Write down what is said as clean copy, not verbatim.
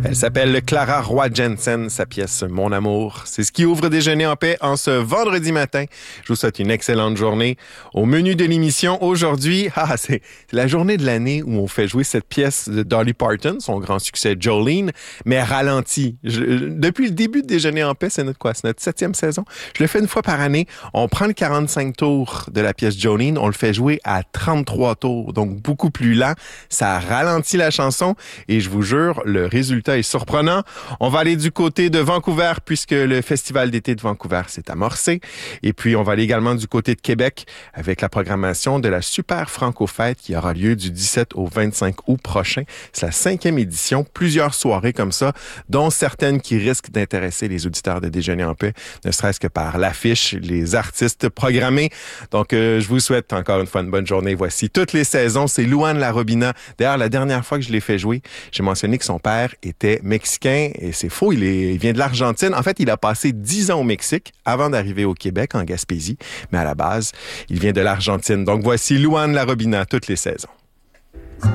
Elle s'appelle Clara Roy Jensen, sa pièce « Mon amour ». C'est ce qui ouvre Déjeuner en paix en ce vendredi matin. Je vous souhaite une excellente journée. Au menu de l'émission aujourd'hui, c'est la journée de l'année où on fait jouer cette pièce de Dolly Parton, son grand succès Jolene, mais ralenti. Depuis le début de Déjeuner en paix, c'est notre 7e saison. Je le fais une fois par année. On prend le 45 tours de la pièce Jolene, on le fait jouer à 33 tours, donc beaucoup plus lent. Ça ralentit la chanson et je vous jure, le résultat est surprenant. On va aller du côté de Vancouver puisque le Festival d'été de Vancouver s'est amorcé. Et puis, on va aller également du côté de Québec avec la programmation de la Super Franco-Fête qui aura lieu du 17 au 25 août prochain. C'est la 5e édition. Plusieurs soirées comme ça, dont certaines qui risquent d'intéresser les auditeurs de Déjeuner en paix, ne serait-ce que par l'affiche, les artistes programmés. Donc, je vous souhaite encore une fois une bonne journée. Voici toutes les saisons. C'est Luan Larobina. D'ailleurs, la dernière fois que je l'ai fait jouer, j'ai mentionné que son père était mexicain et c'est faux, il vient de l'Argentine. En fait, il a passé 10 ans au Mexique avant d'arriver au Québec, en Gaspésie, mais à la base, il vient de l'Argentine. Donc voici Luan Larobina, toutes les saisons.